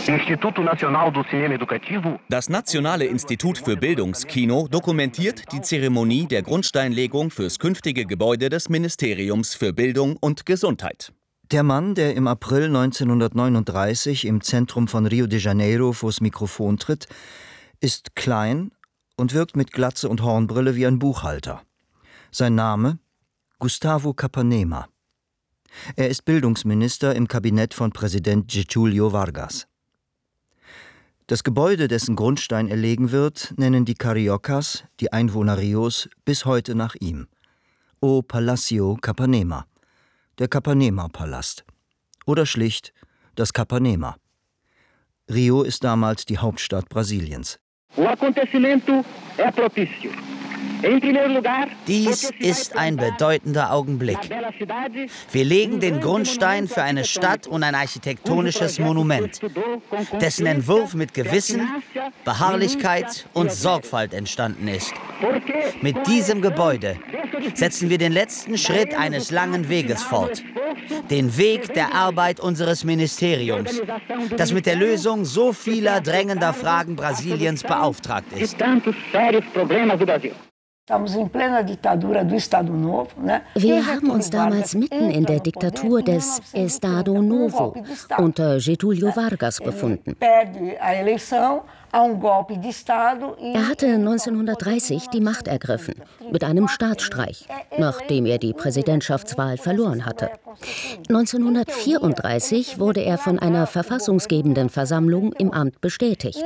Das Nationale Institut für Bildungskino dokumentiert die Zeremonie der Grundsteinlegung fürs künftige Gebäude des Ministeriums für Bildung und Gesundheit. Der Mann, der im April 1939 im Zentrum von Rio de Janeiro vors Mikrofon tritt, ist klein und wirkt mit Glatze und Hornbrille wie ein Buchhalter. Sein Name? Gustavo Capanema. Er ist Bildungsminister im Kabinett von Präsident Getúlio Vargas. Das Gebäude, dessen Grundstein erlegen wird, nennen die Cariocas, die Einwohner Rios, bis heute nach ihm. O Palacio Capanema, der Capanema-Palast. Oder schlicht das Capanema. Rio ist damals die Hauptstadt Brasiliens. Dies ist ein bedeutender Augenblick. Wir legen den Grundstein für eine Stadt und ein architektonisches Monument, dessen Entwurf mit Gewissen, Beharrlichkeit und Sorgfalt entstanden ist. Mit diesem Gebäude setzen wir den letzten Schritt eines langen Weges fort. Den Weg der Arbeit unseres Ministeriums, das mit der Lösung so vieler drängender Fragen Brasiliens beauftragt ist. Wir haben uns damals mitten in der Diktatur des Estado Novo unter Getúlio Vargas befunden. Er hatte 1930 die Macht ergriffen, mit einem Staatsstreich, nachdem er die Präsidentschaftswahl verloren hatte. 1934 wurde er von einer verfassungsgebenden Versammlung im Amt bestätigt.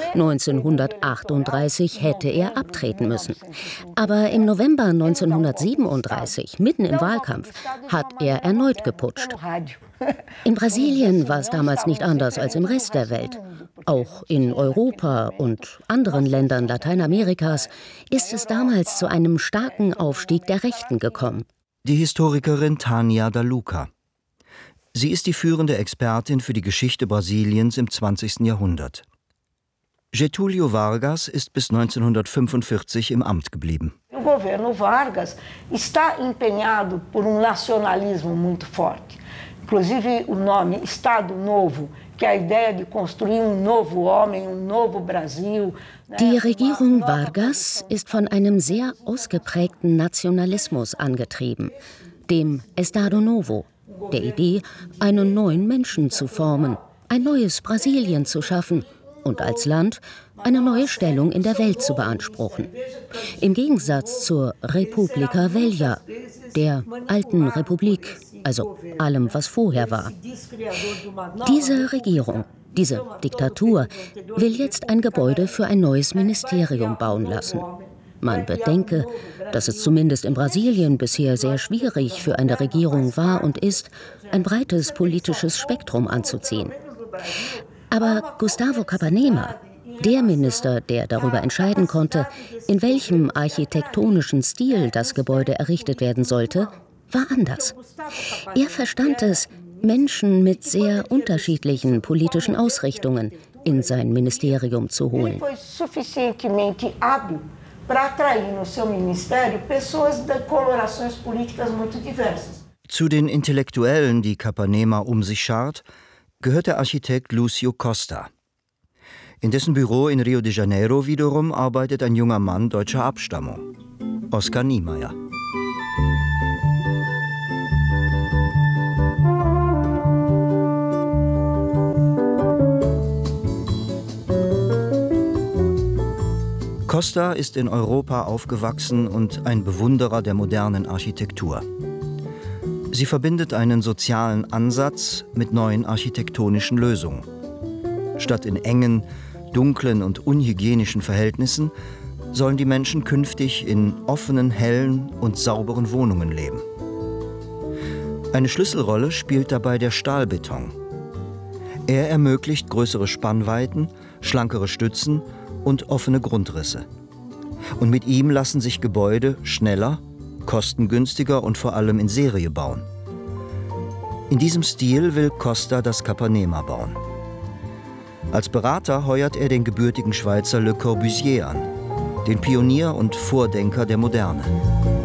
1938 hätte er abtreten müssen. Aber im November 1937, mitten im Wahlkampf, hat er erneut geputscht. In Brasilien war es damals nicht anders als im Rest der Welt. Auch in Europa und anderen Ländern Lateinamerikas ist es damals zu einem starken Aufstieg der Rechten gekommen. Die Historikerin Tânia da Luca. Sie ist die führende Expertin für die Geschichte Brasiliens im 20. Jahrhundert. Getúlio Vargas ist bis 1945 im Amt geblieben. O governo Vargas está empenhado por nacionalismo muito forte. Inclusive o nome Estado Novo, que é a ideia de construir novo homem, novo Brasil. Die Regierung Vargas ist von einem sehr ausgeprägten Nationalismus angetrieben, dem Estado Novo, der Idee, einen neuen Menschen zu formen, ein neues Brasilien zu schaffen und als Land eine neue Stellung in der Welt zu beanspruchen. Im Gegensatz zur República Velha, der alten Republik, also allem, was vorher war. Diese Regierung, diese Diktatur, will jetzt ein Gebäude für ein neues Ministerium bauen lassen. Man bedenke, dass es zumindest in Brasilien bisher sehr schwierig für eine Regierung war und ist, ein breites politisches Spektrum anzuziehen. Aber Gustavo Capanema, der Minister, der darüber entscheiden konnte, in welchem architektonischen Stil das Gebäude errichtet werden sollte, war anders. Er verstand es, Menschen mit sehr unterschiedlichen politischen Ausrichtungen in sein Ministerium zu holen. Zu den Intellektuellen, die Capanema um sich schart, gehört der Architekt Lúcio Costa. In dessen Büro in Rio de Janeiro wiederum arbeitet ein junger Mann deutscher Abstammung, Oskar Niemeyer. Costa ist in Europa aufgewachsen und ein Bewunderer der modernen Architektur. Sie verbindet einen sozialen Ansatz mit neuen architektonischen Lösungen. Statt in engen, dunklen und unhygienischen Verhältnissen sollen die Menschen künftig in offenen, hellen und sauberen Wohnungen leben. Eine Schlüsselrolle spielt dabei der Stahlbeton. Er ermöglicht größere Spannweiten, schlankere Stützen und offene Grundrisse. Und mit ihm lassen sich Gebäude schneller, kostengünstiger und vor allem in Serie bauen. In diesem Stil will Costa das Capanema bauen. Als Berater heuert er den gebürtigen Schweizer Le Corbusier an, den Pionier und Vordenker der Moderne.